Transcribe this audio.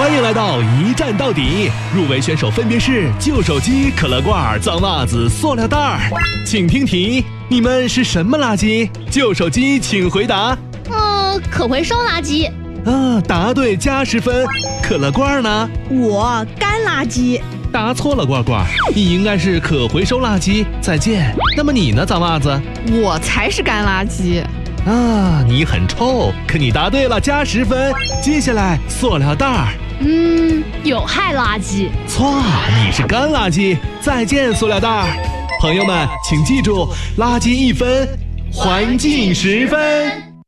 欢迎来到一站到底，入围选手分别是旧手机、可乐罐、脏袜子、塑料袋。请听题，你们是什么垃圾？旧手机请回答。 可回收垃圾。 答对加10分。可乐罐呢？ 我干垃圾。 答错了，罐罐，你应该是可回收垃圾。再见。那么你呢，脏袜子？ 我才是干垃圾。 你很臭，可你答对了，加10分。接下来，塑料袋。 有害垃圾。 错，你是干垃圾。再见，塑料袋。朋友们，请记住，垃圾1分，环境10分。